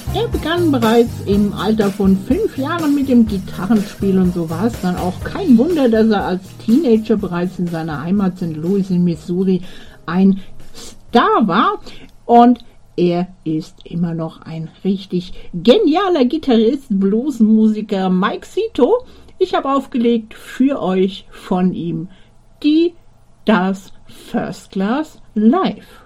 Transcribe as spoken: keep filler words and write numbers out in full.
Er begann bereits im Alter von fünf Jahren mit dem Gitarrenspiel und so war es dann auch kein Wunder, dass er als Teenager bereits in seiner Heimat Sankt Louis in Missouri ein Star war und er ist immer noch ein richtig genialer Gitarrist, Bluesmusiker, Mike Zito. Ich habe aufgelegt für euch von ihm die Das First Class Live.